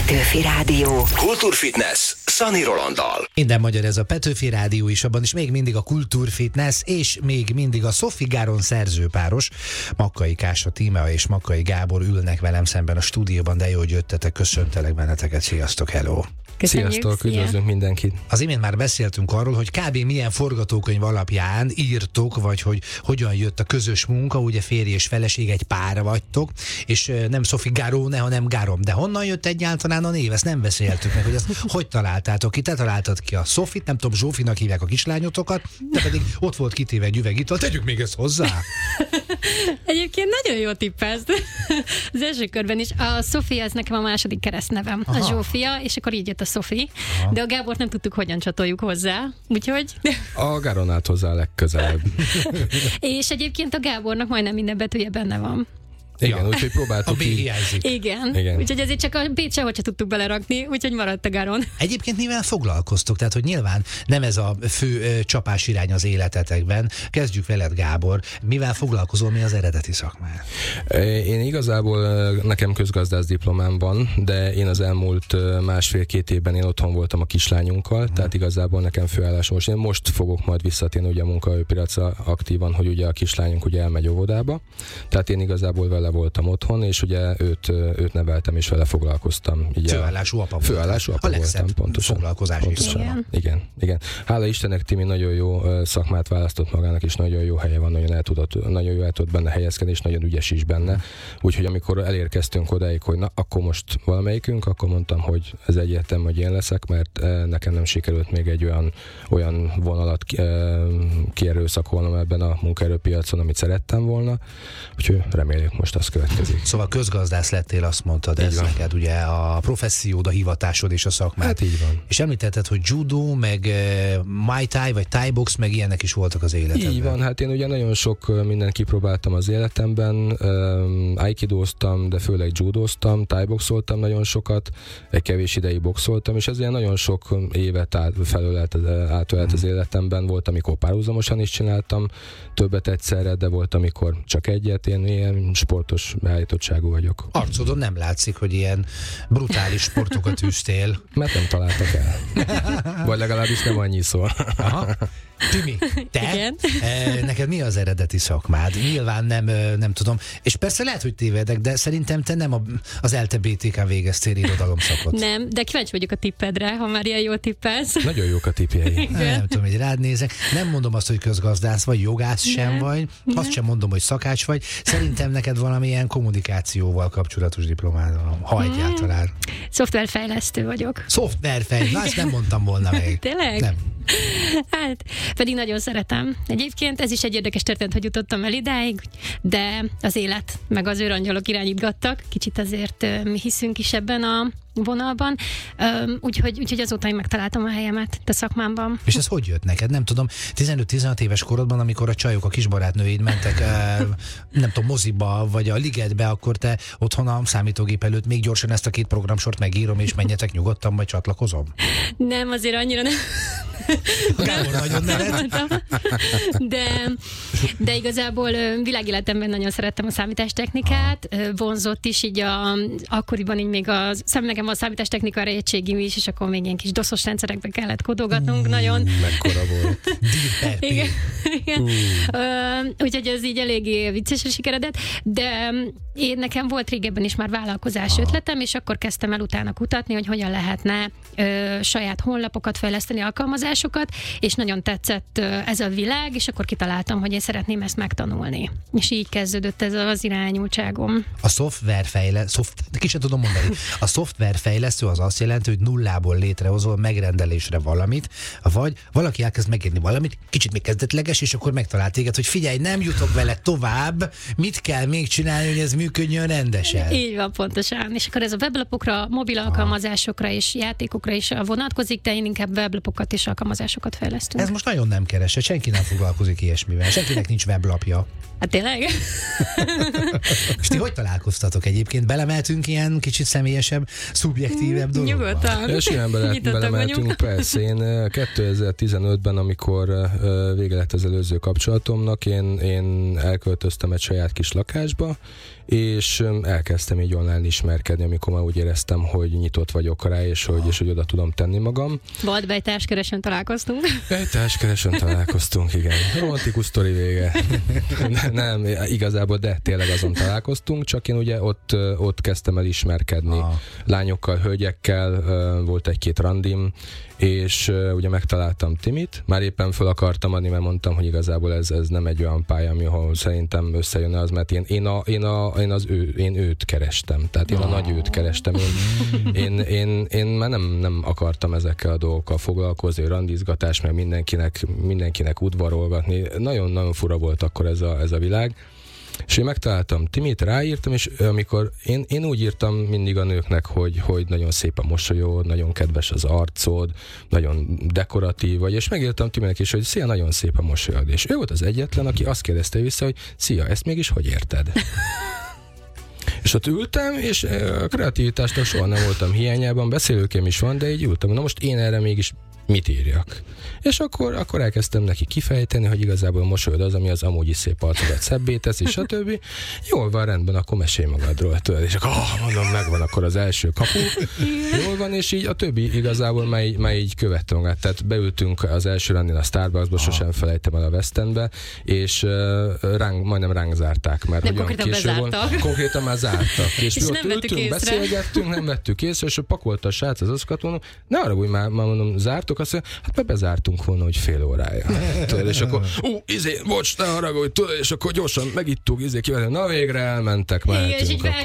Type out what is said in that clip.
Petőfi Rádió. Kultúrfitness Szani Rolanddal. Minden magyar ez a Petőfi Rádió is, abban is még mindig a Kultúrfitness, és még mindig a Sophie Garon szerzőpáros, Makkai Kása Tímea és Makkai Gábor ülnek velem szemben a stúdióban, de jó, hogy jöttetek, köszöntelek benneteket, sziasztok, hello! Sziasztok, üdvözlünk mindenkit! Az imént már beszéltünk arról, hogy kb. Milyen forgatókönyv alapján írtok, vagy hogy hogyan jött a közös munka, ugye férj és feleség, egy pár vagytok, és nem Sophie Garone, hanem Garom. De honnan jött egyáltalán a név? Ezt nem beszéltük meg, hogy ezt hogy találtátok ki? Te találtad ki a Sophie-t, nem tudom, Zsófinak hívják a kislányotokat, de pedig ott volt kitéve egy üveg ital, tegyük még ezt hozzá! Egyébként nagyon jó tippelsz. Az első körben is. A Sophie az nekem a második keresztnevem. A Zsófia, és akkor így jött a Sophie. Aha. De a Gábort nem tudtuk, hogyan csatoljuk hozzá. Úgyhogy... A Garon állt hozzá a legközelebb. És egyébként a Gábornak majdnem minden betűje benne van. Igen, úgyhogy próbáltuk a B hiányzik. Igen. Úgyhogy ezért csak a B-t sehogy se tudtuk belerakni, úgyhogy maradt a Garon. Egyébként mivel foglalkoztok? Tehát, hogy nyilván nem ez a fő csapás irány az életetekben. Kezdjük veled, Gábor. Mivel foglalkozol, mi az eredeti szakmád? Én igazából, nekem közgazdász diplomám van, de én az elmúlt másfél-két évben én otthon voltam a kislányunkkal, tehát igazából nekem főállás most. Én most fogok majd visszatérni ugye a munkaerőpiacra aktívan, hogy ugye a kislányunk ugye elmegy óvodába. Tehát én igazából vele voltam otthon, és ugye őt neveltem, és vele foglalkoztam. Főállású apa volt. Főállású apa voltam, pontosan. Foglalkozás is. Igen. Hála Istennek, Timi nagyon jó szakmát választott magának, és nagyon jó helye van, nagyon jó el tudott benne helyezkedni, és nagyon ügyes is benne. Úgyhogy amikor elérkeztünk odáig, hogy na, akkor most valamelyikünk, akkor mondtam, hogy ez egyértelmű, hogy én leszek, mert nekem nem sikerült még egy olyan vonalat kierőszakolnom ebben a munkaerőpiacon, amit szerettem volna. Úgyhogy reméljük most az következik. Szóval közgazdász lettél, azt mondtad, ez neked ugye a professziód, a hivatásod és a szakmád. Hát így van. És említetted, hogy judo, meg muay thai, vagy thai box, meg ilyenek is voltak az életedben. Így van, hát én ugye nagyon sok mindent kipróbáltam az életemben, aikidóztam, de főleg judóztam, thai boxoltam nagyon sokat, egy kevés ideig boxoltam, és ez ilyen nagyon sok évet átölelt az életemben. Volt, amikor párhuzamosan is csináltam többet egyszerre, de volt, amikor csak egyet. Én ilyen sportos beállítottságú vagyok. Arcodon nem látszik, hogy ilyen brutális sportokat űztél. Mert nem találtak el. Vagy legalábbis nem annyi szó. Aha. Timi, te? Igen. Neked mi az eredeti szakmád? Nyilván nem tudom. És persze lehet, hogy tévedek, de szerintem te nem az ELTE BTK-n végeztél irodalomszakot. Nem, de kíváncsi vagyok a tippedre, ha már ilyen jól tippelsz. Nagyon jók a tippjei. Nem tudom, hogy rád nézek. Nem mondom azt, hogy közgazdász vagy, jogász sem vagy. Azt sem mondom, hogy szakács vagy. Szerintem neked valamilyen kommunikációval kapcsolatos diplomád van, ha egyáltalán. Szoftverfejlesztő vagyok. Szoftverfejlesztő? Na, ezt nem mondtam volna még. Tényleg? Nem. Hát, pedig nagyon szeretem. Egyébként ez is egy érdekes történet, hogy jutottam el idáig, de az élet, meg az őrangyalok irányítgattak. Kicsit azért mi hiszünk is ebben a vonalban, úgyhogy azóta én megtaláltam a helyemet a szakmámban. És ez hogy jött neked? Nem tudom, 15-16 éves korodban, amikor a csajok, a kisbarátnőid mentek, nem tudom, moziba, vagy a ligetbe, akkor te otthon a számítógép előtt még gyorsan ezt a két programsort megírom, és menjetek nyugodtan, vagy csatlakozom? Nem, azért annyira nem. Gábor nagyon nevet. De igazából világéletemben nagyon szerettem a számítástechnikát, vonzott is így akkoriban így még nekem a számítástechnika rejtségim is, és akkor még ilyen kis doszos rendszerekbe kellett kodogatnunk nagyon. Mekkora volt. Igen. Úgyhogy ez így eléggé viccesre sikeredett, de nekem volt régebben is már vállalkozás ötletem, és akkor kezdtem el utána kutatni, hogy hogyan lehetne saját honlapokat fejleszteni, alkalmazásokat, és nagyon tetszett ez a világ, és akkor kitaláltam, hogy én szeretném ezt megtanulni. És így kezdődött ez az irányultságom. A ki sem tudom mondani. A szoftverfejlesztő az azt jelenti, hogy nullából létrehozol megrendelésre valamit, vagy valaki elkezd megírni valamit, kicsit még kezdetleges, és akkor megtalált téged, hogy figyelj, nem jutok vele tovább, mit kell még csinálni, hogy ez működjön rendesen. Így van, pontosan. És akkor ez a weblapokra, mobil alkalmazásokra és játékokra is vonatkozik, de én inkább weblapokat és alkalmazásokat fejlesztünk. Ez most nagyon nem keresett, senki nem foglalkozik ilyesmivel, senkinek nincs weblapja. Hát tényleg? És ti hogy találkoztatok egyébként? Belemeltünk ilyen kicsit személyesebb, szubjektívebb dologba? Nyugodtan. Simán belemeltünk, persze. Én 2015-ben, amikor vége lett az előző kapcsolatomnak, én elköltöztem egy saját kis lakásba, és elkezdtem így online ismerkedni, amikor már úgy éreztem, hogy nyitott vagyok rá, és hogy oda tudom tenni magam. Volt be, egy társkeresőn találkoztunk. Egy társkeresőn találkoztunk, igen. Romantikus sztori vége. Nem, igazából, de tényleg azon találkoztunk, csak én ugye ott kezdtem el ismerkedni lányokkal, hölgyekkel, volt egy-két randim, és ugye megtaláltam Timit, már éppen föl akartam adni, mert mondtam, hogy igazából ez nem egy olyan pálya, ahol szerintem összejönne az, mert én őt kerestem, tehát én a nagy őt kerestem, én már nem akartam ezekkel a dolgokkal foglalkozni, randizgatás, meg mindenkinek udvarolgatni, nagyon-nagyon fura volt akkor ez a világ. És én megtaláltam Timit, ráírtam, és amikor én úgy írtam mindig a nőknek, hogy nagyon szép a mosolyod, nagyon kedves az arcod, nagyon dekoratív vagy, és megírtam Timinek is, hogy szia, nagyon szép a mosolyod. És ő volt az egyetlen, aki azt kérdezte vissza, hogy szia, ezt mégis hogy érted? És ott ültem, és a kreativitásnak soha nem voltam hiányában, beszélőkém is van, de így ültem, na most én erre mégis mit írjak? És akkor elkezdtem neki kifejteni, hogy igazából a mosolyod az, ami az amúgy is szép arcodat szebbé teszi, stb. Jól van, rendben, akkor mesélj magadról, tudod. És akkor mondom, megvan akkor az első kapu. Jól van, és így a többi igazából már így követte magát. Tehát beültünk az első randin a Starbucksba, sosem felejtem el a West Endbe, és majdnem ránk zárták, mert nem, konkrétan bezártak. Konkrétan már zártak. És mi ott ültünk, beszélgettünk, nem vettük észre, és pakolta a srác az azokat, mondom, ne arra, hogy már mondom, zártok, azt mondja, hát már bezártunk volna, hogy fél órája. Tudod, és akkor, bocs, ne haragudj, tudod, és akkor gyorsan megittuk, kivettem, na végre elmentek, mehetünk. Igen, és így